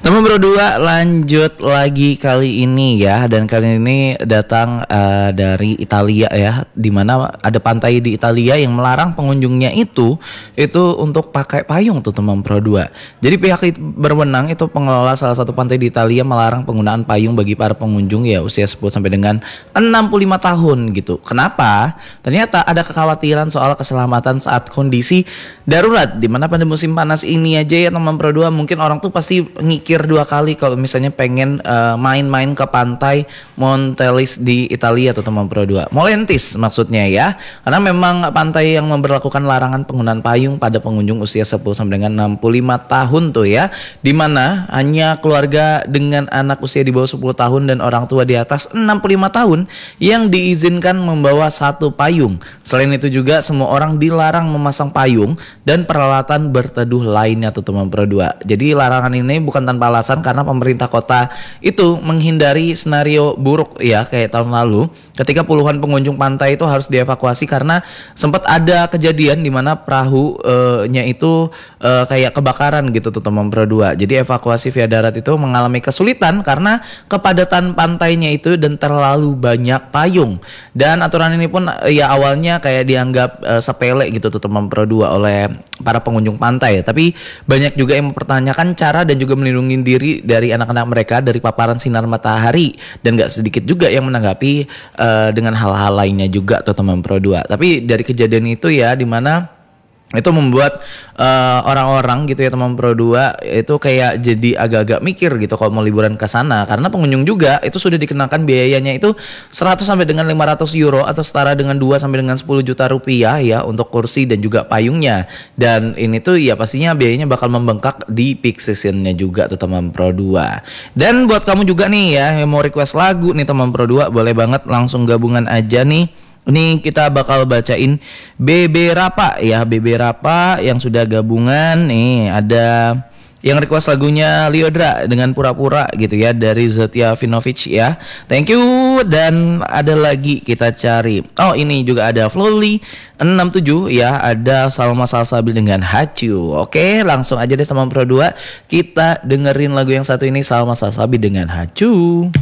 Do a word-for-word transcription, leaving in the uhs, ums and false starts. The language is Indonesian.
Teman berdua lanjut lagi kali ini ya, dan kali ini datang uh, dari Italia ya, dimana ada pantai di Italia yang melarang pengunjungnya itu itu untuk pakai payung tuh teman berdua. Jadi pihak berwenang itu pengelola salah satu pantai di Italia melarang penggunaan payung bagi para pengunjung ya usia sepuluh sampai dengan enam puluh lima tahun gitu. Kenapa? Ternyata ada kekhawatiran soal keselamatan saat kondisi darurat, dimana pada musim panas ini aja ya teman berdua, mungkin orang tuh pasti mikir dua kali kalau misalnya pengen uh, main-main ke pantai Montelis di Italia atau teman berdua. Molentis maksudnya ya. Karena memang pantai yang memberlakukan larangan penggunaan payung pada pengunjung usia sepuluh sampai dengan enam puluh lima tahun tuh ya. Di mana hanya keluarga dengan anak usia di bawah sepuluh tahun dan orang tua di atas enam puluh lima tahun yang diizinkan membawa satu payung. Selain itu juga semua orang dilarang memasang payung dan peralatan berteduh lainnya tuh teman berdua. Jadi larangan ini bukan tanpa alasan, karena pemerintah kota itu menghindari senario buruk ya kayak tahun lalu ketika puluhan pengunjung pantai itu harus dievakuasi karena sempat ada kejadian di mana perahunya itu uh, kayak kebakaran gitu tuh teman berdua. Jadi evakuasi via darat itu mengalami kesulitan karena kepadatan pantainya itu dan terlalu banyak payung. Dan aturan ini pun uh, ya awalnya kayak dianggap uh, sepele gitu tuh teman berdua oleh para pengunjung pantai. Tapi banyak juga yang mempertanyakan cara dan juga melindungi diri dari anak-anak mereka dari paparan sinar matahari, dan gak sedikit juga yang menanggapi uh, dengan hal-hal lainnya juga tuh teman Pro dua. Tapi dari kejadian itu ya, dimana itu membuat uh, orang-orang gitu ya teman Pro dua itu kayak jadi agak-agak mikir gitu kalau mau liburan ke sana, karena pengunjung juga itu sudah dikenakan biayanya itu seratus sampai dengan lima ratus euro atau setara dengan dua sampai dengan sepuluh juta rupiah ya untuk kursi dan juga payungnya. Dan ini tuh ya pastinya biayanya bakal membengkak di peak seasonnya juga tuh teman Pro dua. Dan buat kamu juga nih ya yang mau request lagu nih teman Pro dua, boleh banget langsung gabungan aja nih. Ini kita bakal bacain B B Rapa ya, B B Rapa yang sudah gabungan. Nih ada yang request lagunya Liodra dengan Pura-Pura gitu ya dari Zetia Vinovic ya. Thank you. Dan ada lagi kita cari. Oh ini juga ada Flowly enam tujuh ya, ada Salma Salsabil dengan Hacu. Oke langsung aja deh teman Pro dua, kita dengerin lagu yang satu ini, Salma Salsabil dengan Hacu.